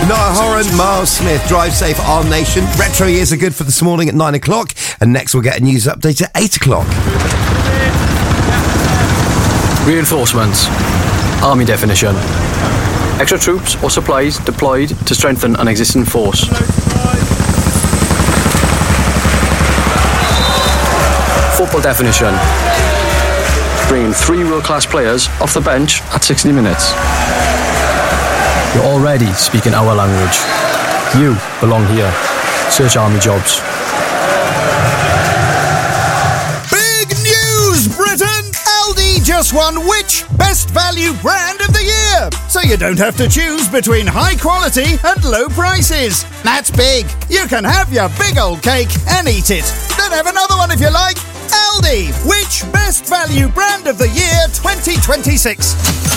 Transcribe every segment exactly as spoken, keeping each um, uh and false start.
Noah Horan, Miles Smith, Drive Safe on Nation. Retro years are good for this morning at nine o'clock, and next we'll get a news update at eight o'clock. Reinforcements. Army definition. Extra troops or supplies deployed to strengthen an existing force. Football definition. Bringing three world-class players off the bench at sixty minutes. You're already speaking our language. You belong here. Search Army Jobs. Big news, Britain! Aldi just won which Best Value Brand of the Year? So you don't have to choose between high quality and low prices. That's big. You can have your big old cake and eat it. Then have another one if you like. Aldi, which Best Value Brand of the Year twenty twenty-six?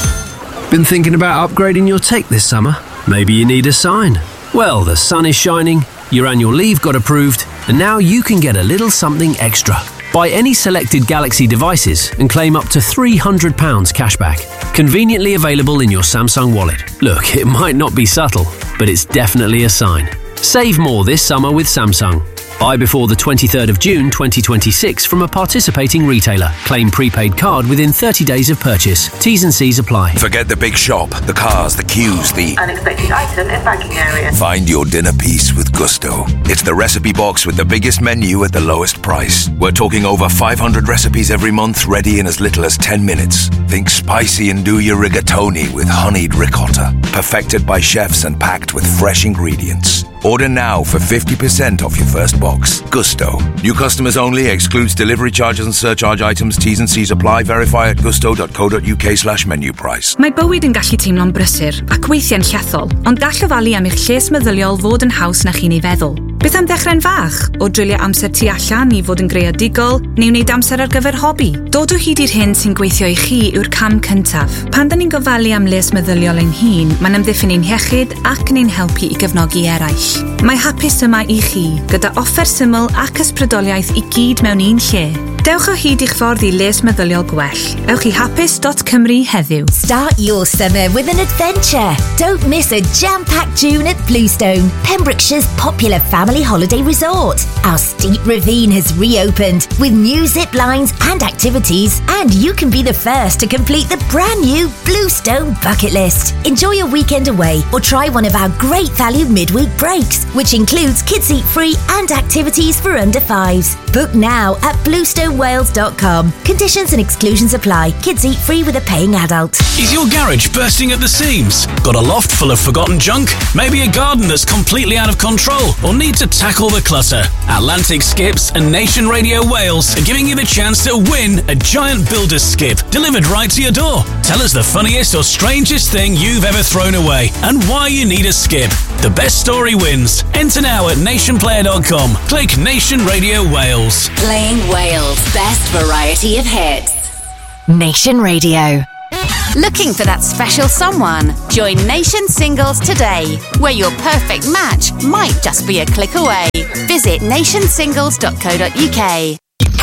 Been thinking about upgrading your take this summer? Maybe you need a sign. Well, the sun is shining, your annual leave got approved, and now you can get a little something extra. Buy any selected Galaxy devices and claim up to three hundred pounds cashback. Conveniently available in your Samsung wallet. Look, it might not be subtle, but it's definitely a sign. Save more this summer with Samsung. Buy before the twenty-third of June twenty twenty-six from a participating retailer. Claim prepaid card within thirty days of purchase. T's and C's apply. Forget the big shop, the cars, the queues, the unexpected item in banking area. Find your dinner piece with Gusto. It's the recipe box with the biggest menu at the lowest price. We're talking over five hundred recipes every month, ready in as little as ten minutes. Think spicy and do your rigatoni with honeyed ricotta. Perfected by chefs and packed with fresh ingredients. Order now for fifty percent off your first box. Gusto. New customers only. Excludes delivery charges and surcharge items. T's and C's apply. Verify at gusto.co.uk slash menu price. Mae bywyd yn gallu teimlo'n brysur ac weithie'n llethol, ond gall ofalu am eich lles meddyliol fod yn haws na chi'n ei feddwl. Beth am ddechrau'n fach? O drylio amser tu allan i fod yn greadigol, neu wneud amser ar gyfer hobi? Dod o hyd i'r hyn sy'n gweithio i chi yw'r cam cyntaf. Pan da ni'n gofalu am les meddyliol ein hun, mae'n amddiffyn ein iechyd ac yn ein helpu i gefnogi eraill. Mae hapus yma i chi, gyda offer syml ac ysbrydoliaeth i gyd mewn un lle. Dewch o hyd i'ch ffordd i les meddyliol gwell. Ewch i hapus dot cymru heddiw. Start your summer with an adventure. Don't miss a jam-packed June at Bluestone, Pembrokeshire's popular family holiday resort. Our steep ravine has reopened with new zip lines and activities, and you can be the first to complete the brand new Bluestone bucket list. Enjoy a weekend away or try one of our great value midweek breaks, which includes kids eat free and activities for under fives. Book now at bluestone wales dot com. Conditions and exclusions apply. Kids eat free with a paying adult. Is your garage bursting at the seams? Got a loft full of forgotten junk? Maybe a garden that's completely out of control? Or need to tackle the clutter? Atlantic Skips and Nation Radio Wales are giving you the chance to win a giant builder's skip delivered right to your door. Tell us the funniest or strangest thing you've ever thrown away and why you need a skip. The best story wins. Enter now at nation player dot com. Click Nation Radio Wales. Playing Wales' best variety of hits. Nation Radio. Looking for that special someone? Join Nation Singles today, where your perfect match might just be a click away. Visit nation singles dot co dot uk.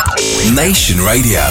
Nation Radio.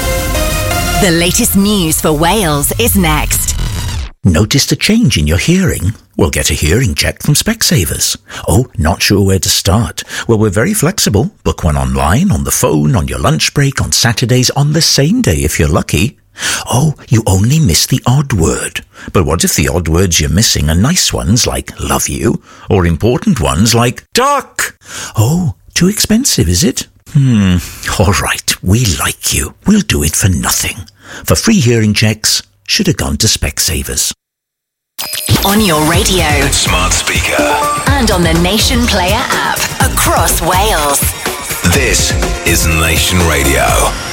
The latest news for Wales is next. Noticed a change in your hearing? Well, get a hearing check from Specsavers. Oh, not sure where to start? Well, we're very flexible. Book one online, on the phone, on your lunch break, on Saturdays, on the same day if you're lucky. Oh, you only miss the odd word. But what if the odd words you're missing are nice ones like love you, or important ones like duck? Oh, too expensive, is it? Hmm, all right, we like you. We'll do it for nothing. For free hearing checks, should have gone to Specsavers. On your radio, smart speaker, and on the Nation Player app across Wales. This is Nation Radio.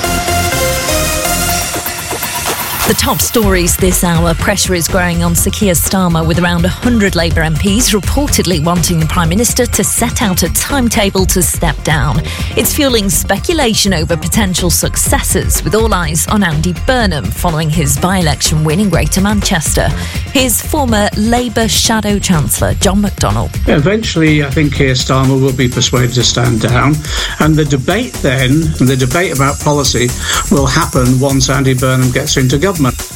The top stories this hour. Pressure is growing on Sir Keir Starmer, with around one hundred Labour M Ps reportedly wanting the Prime Minister to set out a timetable to step down. It's fuelling speculation over potential successors, with all eyes on Andy Burnham following his by-election win in Greater Manchester. His former Labour Shadow Chancellor, John McDonnell. Eventually, I think Keir Starmer will be persuaded to stand down, and the debate then, the debate about policy, will happen once Andy Burnham gets into government. The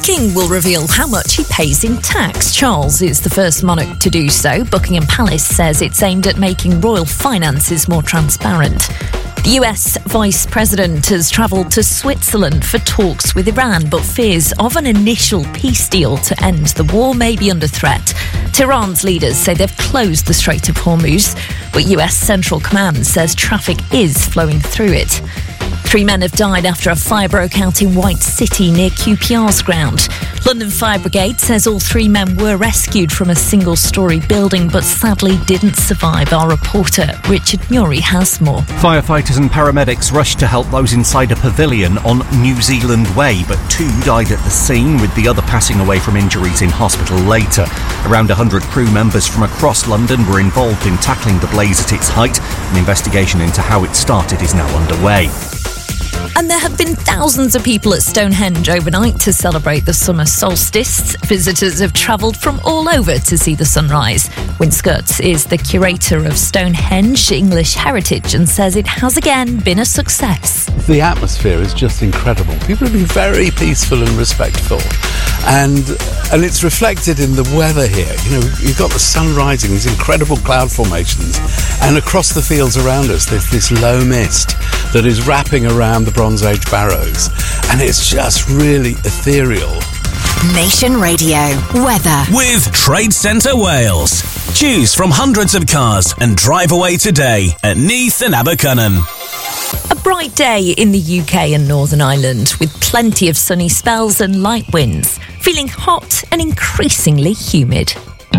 king will reveal how much he pays in tax. Charles is the first monarch to do so. Buckingham Palace says it's aimed at making royal finances more transparent. The U S Vice President has travelled to Switzerland for talks with Iran, but fears of an initial peace deal to end the war may be under threat. Tehran's leaders say they've closed the Strait of Hormuz, but U S Central Command says traffic is flowing through it. Three men have died after a fire broke out in White City near Q P R's ground. London Fire Brigade says all three men were rescued from a single-storey building but sadly didn't survive. Our reporter Richard Murray has more. Firefighters and paramedics rushed to help those inside a pavilion on New Zealand Way, but two died at the scene, with the other passing away from injuries in hospital later. Around one hundred crew members from across London were involved in tackling the blaze at its height. An investigation into how it started is now underway. And there have been thousands of people at Stonehenge overnight to celebrate the summer solstice. Visitors have travelled from all over to see the sunrise. Wyn Scutts is the curator of Stonehenge English Heritage and says it has again been a success. The atmosphere is just incredible. People have been very peaceful and respectful. And and it's reflected in the weather here. You know, you've got the sun rising, these incredible cloud formations, and across the fields around us there's this low mist that is wrapping around the Bronze Age barrows, and it's just really ethereal. Nation Radio weather with Trade Centre Wales. Choose from hundreds of cars and drive away today at Neath and Abercynon. A bright day in the U K and Northern Ireland with plenty of sunny spells and light winds. Feeling hot and increasingly humid.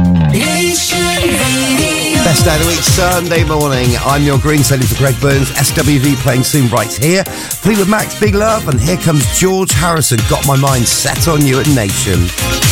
Best day of the week, Sunday morning. I'm your green sailing for Greg Burns. S W V playing soon right here. Fleetwood Mac's Big Love, and here comes George Harrison. Got my mind set on you at Nation.